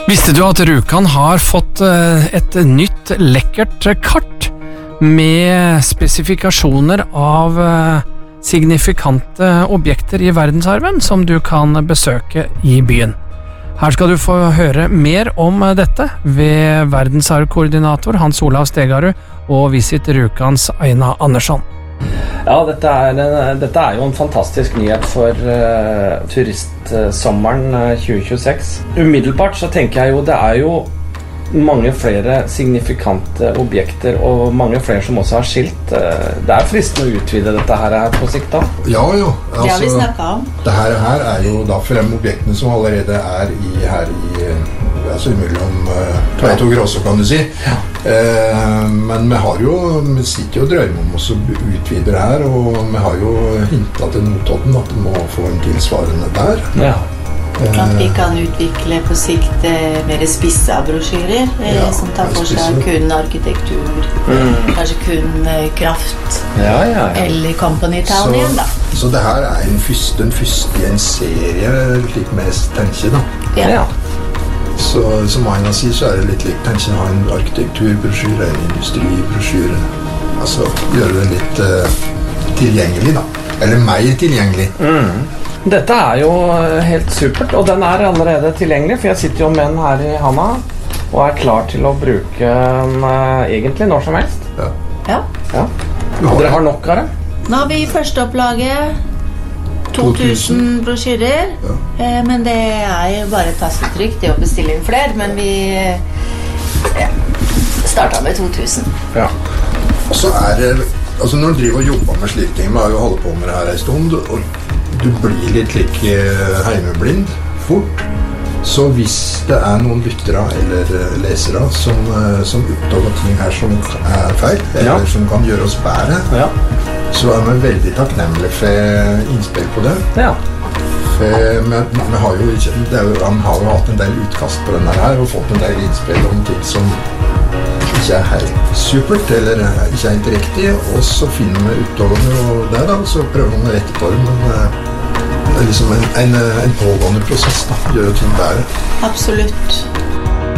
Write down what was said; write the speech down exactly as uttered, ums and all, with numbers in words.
Visste du at Rjukan har fått et nytt lekkert kart med spesifikasjoner av signifikante objekter i verdensarven som du kan besøke i byen? Her skal du få høre mer om dette ved verdensarvkoordinator Hans Olav Stegarud og Visit Rjukans Aina Andersson. Ja, dette er, dette er jo en fantastisk nyhet for uh, turistsommeren uh, tjue tjueseks. Umiddelbart så tenker jeg jo det er jo mange flere signifikante objekter og mange flere som også har skilt. Uh, det er fristende å utvide dette her på sikt da. Ja, jo. Altså, det har vi snakket om. Det her, her er jo da frem objektene som allerede er i, her i altså mellom uh, Tveit og Gråså, kan du si. Ja. Eh, men vi har jo, vi sitter jo og drømmer om oss å utvide det her, og vi har jo hintet til Notodden at vi må få en tilsvarende der. Ja. At vi kan utvikle på sikt eh, mer spissa brosjyrer eh, ja, som tar for seg kun arkitektur, mm. kanskje kun eh, kraft, ja, ja, ja. eller Company Town igjen da. Så det her er en første, en første i en serie, slik mest tenker da. Ja. Ja. Så som Aina sier, så er det litt likt. Tenk å ha en arkitekturbrosjyre, en industribrosjyre. Altså gjøre det litt uh, tilgjengelig da. Eller mer tilgjengelig. Mm. Dette er jo helt supert, og den er allerede tilgjengelig, for jeg sitter jo med den her i handa, og er klar til å bruke den uh, egentlig når som helst. Ja. Ja. Ja. Og dere har nok av det? Nå har vi første opplaget. to tusen brosjyrer, ja. eh, men det er jo bare tastetrykk til å bestille inn flere, men vi ja, startet med to tusen. Ja. Og så er det, altså når du driver og jobber med slike ting, vi har jo holdt på med det her en stund, og du blir litt like heimeblind fort, så hvis det er noen lyttere eller lesere som, som oppdager ting her som er feil, eller ja. som kan gjøre oss bedre, ja. så er vi veldig takknemlige for innspill på det. Ja. For vi, vi har jo ikke, det er jo, han har jo hatt en del utkast på denne her, og fått en del innspill om ting som ikke er helt supert, eller ikke er helt riktig, og så finner vi utover og det da, så prøver vi å rette på det, men det er liksom en, en, en pågående prosess da, gjør jo ting bedre. Absolutt.